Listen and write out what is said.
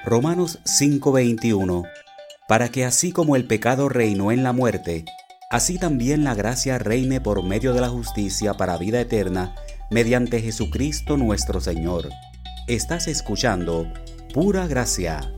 Romanos 5:21, para que así como el pecado reinó en la muerte, así también la gracia reine por medio de la justicia para vida eterna, mediante Jesucristo nuestro Señor. Estás escuchando Pura Gracia.